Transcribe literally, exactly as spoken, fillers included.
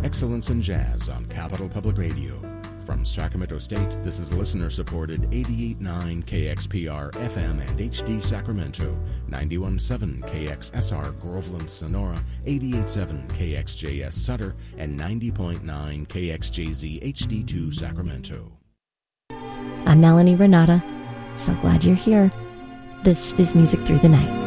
Excellence in Jazz on Capital Public Radio. From Sacramento State, this is listener-supported eighty-eight point nine K X P R F M and H D Sacramento, ninety-one point seven K X S R Groveland, Sonora, eighty-eight point seven K X J S Sutter, and ninety point nine K X J Z H D two Sacramento. I'm Melanie Renata. So glad you're here. This is Music Through the Night.